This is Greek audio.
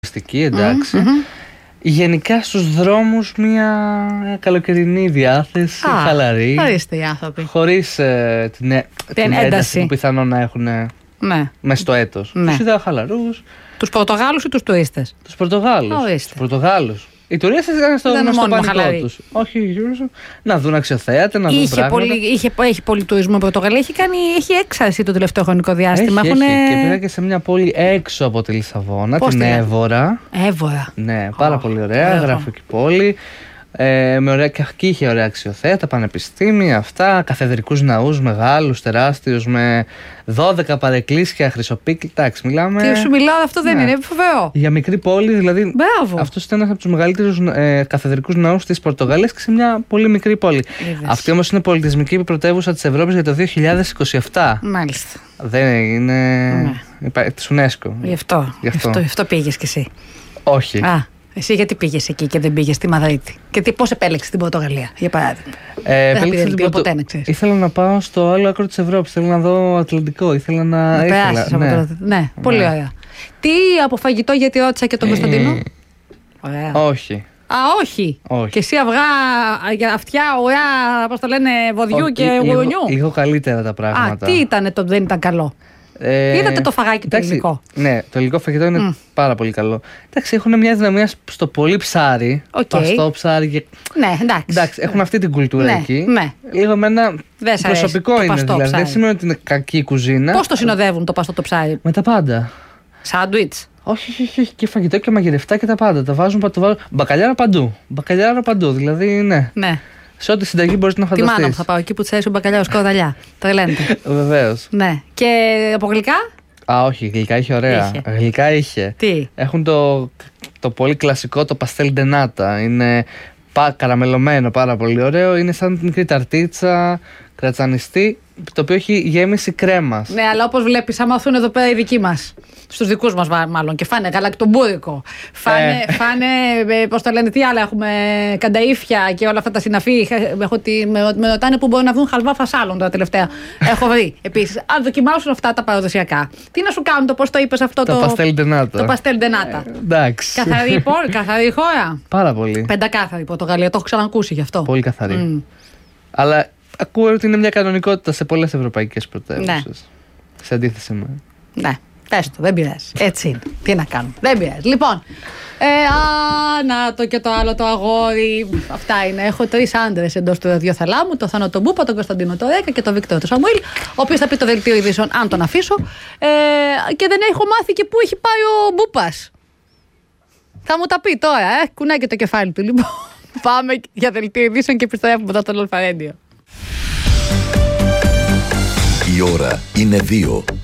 εντάξει. Γενικά στους δρόμους μια καλοκαιρινή διάθεση, χαλαρή. Ορίστε οι άνθρωποι. Χωρίς την ένταση που πιθανόν να έχουν μέσα στο έτος. Τους είδα χαλαρούς. Τους Πορτογάλους ή τους τουρίστες? Τους Πορτογάλους. Οι τουρίστες ήταν στο πανικό τους. Όχι, να δουν αξιοθέατα, να δουν πράγματα. Έχει πολύ τουρισμό η Πορτογαλία. Έχει έξαρση το τελευταίο χρονικό διάστημα. Έχει. Και πήγα και σε μια πόλη έξω από τη Λισαβόνα, την Εύωρα. Ναι, πάρα πολύ ωραία, γραφική πόλη. Και είχε ωραία αξιοθέατα, πανεπιστήμια, αυτά, καθεδρικούς ναούς μεγάλους, τεράστιους, με 12 παρεκκλήσια, χρυσοπίκη. Εντάξει, μιλάμε. Τι σου μιλάω, αυτό δεν είναι φοβερό. Για μικρή πόλη, δηλαδή. Αυτός ήταν ένας από τους μεγαλύτερους καθεδρικούς ναούς της Πορτογαλίας και σε μια πολύ μικρή πόλη. Αυτή όμως είναι πολιτισμική πρωτεύουσα της Ευρώπης για το 2027. Μάλιστα. Δεν είναι. Της UNESCO. Γι' αυτό πήγες κι εσύ. Όχι. Εσύ γιατί πήγες εκεί και δεν πήγες στη Μαδρίτη? Και πώς επέλεξες την Πορτογαλία, για παράδειγμα? Ήθελα να πάω στο άλλο άκρο της Ευρώπης. Θέλω να δω Ατλαντικό. Ήθελα να περάσεις από το. Ναι, πολύ ωραία. Τι από φαγητό, γιατί ρώτησα και τον Κωνσταντίνο? Ωραία. Όχι. Όχι. Και εσύ αυγά για αυτιά, ωραία, πώς το λένε, βοδιού και γουρουνιού? Λίγο καλύτερα τα πράγματα. Τι ήταν δεν ήταν καλό? Είδατε το φαγάκι το ελληνικό? Ναι, το ελληνικό φαγητό είναι πάρα πολύ καλό. Εντάξει, έχουν μια δυναμία στο πολύ ψάρι. Παστό ψάρι. Και... Ναι, εντάξει, έχουν αυτή την κουλτούρα εκεί. Ναι. Λίγο εμένα προσωπικό είναι, δηλαδή. Δεν σημαίνει ότι είναι κακή κουζίνα. Πώς το συνοδεύουν το παστό το ψάρι? Με τα πάντα. Σάντουιτς? Όχι, και φαγητό και μαγειρευτά και τα πάντα. Τα βάζουν. Μπακαλιάρο παντού. Δηλαδή, ναι. Σε ό,τι συνταγή μπορείς να φανταστείς. Τι μάνα θα πάω εκεί που τσέρεις ο μπακαλιάρο σκορδαλιά. Τρελαίνεται. Βεβαίως. Ναι. Και από γλυκά? Όχι, γλυκά είχε ωραία. Γλυκά είχε. Τι? Έχουν το πολύ κλασικό, το παστέλ ντενάτα. Είναι καραμελωμένο, πάρα πολύ ωραίο. Είναι σαν μικρή ταρτίτσα, κρατσανιστή, το οποίο έχει γέμιση κρέμας. Ναι, αλλά όπως βλέπεις, άμα έρθουν εδώ πέρα οι δικοί μας, στους δικούς μας μάλλον, και φάνε γαλακτομπούρικο, φάνε, πώς το λένε, τι άλλα έχουμε, κανταΐφια και όλα αυτά τα συναφή. Με ρωτάνε που μπορούν να βρουν χαλβά φασάλων τώρα τελευταία. Έχω βρει επίσης. Αν δοκιμάσουν αυτά τα παραδοσιακά, τι να σου κάνουν, πώς το είπες αυτό? Το παστέλ ντενάτα. Το παστέλ ντενάτα. Εντάξει. Καθαρή χώρα. Πάρα πολύ. Πεντακάθαρη Πορτογαλία, το έχω ξανακούσει γι' αυτό. Πολύ καθαρή. Αλλά ακούω ότι είναι μια κανονικότητα σε πολλές ευρωπαϊκές πρωτεύουσες. Ναι. Σε αντίθεση με. Ναι, πες το, δεν πειράζει. Έτσι είναι. Τι να κάνουμε. Δεν πειράζει. Λοιπόν, να το και το άλλο το αγόρι. Αυτά είναι. Έχω 3 άντρες εντός του ραδιοθαλάμου: τον Θάνο τον Μπούπα, τον Κωνσταντίνο τον Ρέκα και τον Βίκτορο τον Σαμουήλ, ο οποίος θα πει το δελτίο ειδήσεων αν τον αφήσω. Και δεν έχω μάθει και πού έχει πάει ο Μπούπας. Θα μου τα πει τώρα, κουνάει και το κεφάλι του. Λοιπόν, πάμε για δελτίο ειδήσεων και επιστρέφουμε μετά στον Αλφαρέντιο. Η ώρα είναι 2.